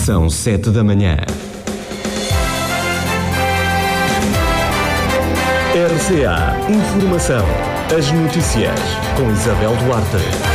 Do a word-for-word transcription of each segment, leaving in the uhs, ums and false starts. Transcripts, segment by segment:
São sete da manhã. R C A Informação. As notícias com Isabel Duarte.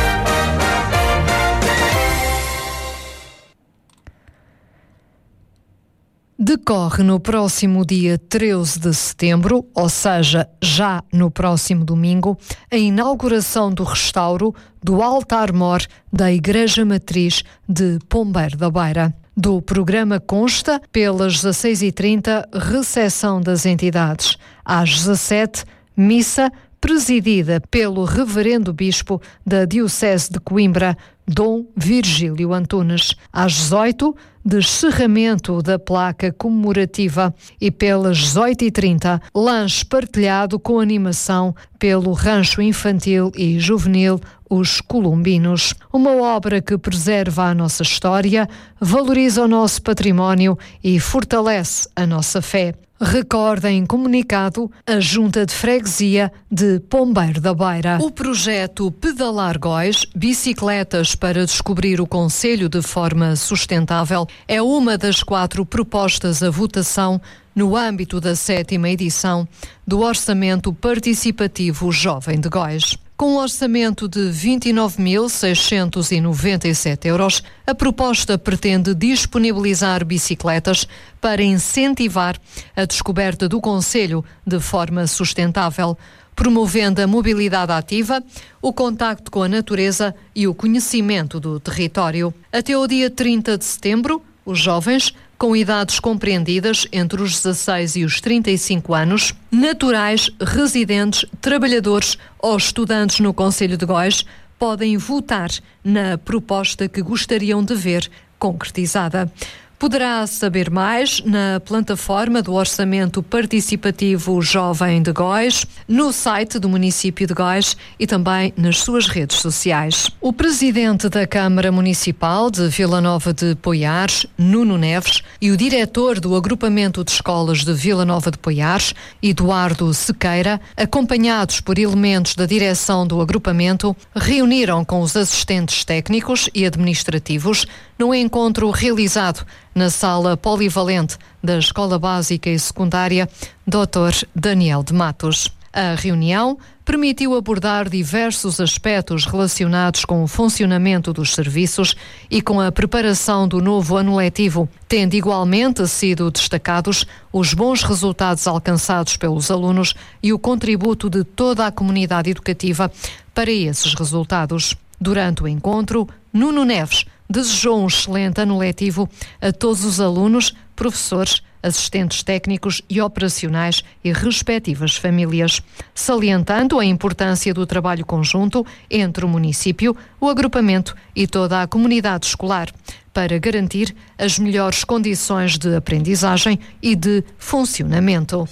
Decorre no próximo dia treze de setembro, ou seja, já no próximo domingo, a inauguração do restauro do altar-mor da Igreja Matriz de Pombeiro da Beira. Do programa consta, pelas dezasseis e trinta, recepção das entidades. Às dezassete, missa presidida pelo Reverendo Bispo da Diocese de Coimbra, Dom Virgílio Antunes. Às dezoito, descerramento da placa comemorativa e pelas dezoito e trinta, lanche partilhado com animação pelo Rancho Infantil e Juvenil Os Colombinos. Uma obra que preserva a nossa história, valoriza o nosso património e fortalece a nossa fé. Recorda em comunicado a Junta de Freguesia de Pombeiro da Beira. O projeto Pedalar Góis, bicicletas para descobrir o concelho de forma sustentável, é uma das quatro propostas à votação no âmbito da sétima edição do Orçamento Participativo Jovem de Góis. Com um orçamento de vinte e nove mil seiscentos e noventa e sete euros, a proposta pretende disponibilizar bicicletas para incentivar a descoberta do concelho de forma sustentável, promovendo a mobilidade ativa, o contacto com a natureza e o conhecimento do território. Até o dia trinta de setembro, os jovens com idades compreendidas entre os dezasseis e os trinta e cinco anos, naturais, residentes, trabalhadores ou estudantes no concelho de Góis, podem votar na proposta que gostariam de ver concretizada. Poderá saber mais na plataforma do Orçamento Participativo Jovem de Góis, no site do município de Góis e também nas suas redes sociais. O presidente da Câmara Municipal de Vila Nova de Poiares, Nuno Neves, e o diretor do Agrupamento de Escolas de Vila Nova de Poiares, Eduardo Sequeira, acompanhados por elementos da direção do agrupamento, reuniram com os assistentes técnicos e administrativos no encontro realizado na sala polivalente da Escola Básica e Secundária doutor Daniel de Matos. A reunião permitiu abordar diversos aspectos relacionados com o funcionamento dos serviços e com a preparação do novo ano letivo, tendo igualmente sido destacados os bons resultados alcançados pelos alunos e o contributo de toda a comunidade educativa para esses resultados. Durante o encontro, Nuno Neves desejou um excelente ano letivo a todos os alunos, professores, assistentes técnicos e operacionais e respectivas famílias, salientando a importância do trabalho conjunto entre o município, o agrupamento e toda a comunidade escolar, para garantir as melhores condições de aprendizagem e de funcionamento.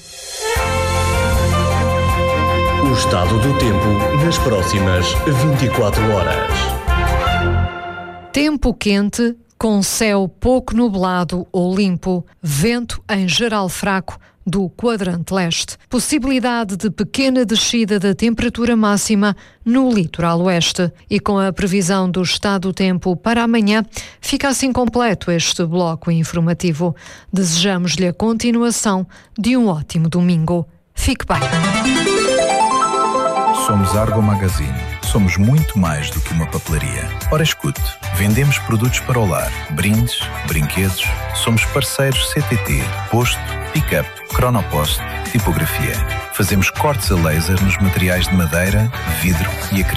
O estado do tempo nas próximas vinte e quatro horas. Tempo quente, com céu pouco nublado ou limpo, vento em geral fraco do quadrante leste. Possibilidade de pequena descida da temperatura máxima no litoral oeste. E com a previsão do estado do tempo para amanhã, fica assim completo este bloco informativo. Desejamos-lhe a continuação de um ótimo domingo. Fique bem. Somos Argo Magazine. Somos muito mais do que uma papelaria. Ora, escute, vendemos produtos para o lar, brindes, brinquedos. Somos parceiros C T T, posto, pick-up, cronopost, tipografia. Fazemos cortes a laser nos materiais de madeira, vidro e acrílico.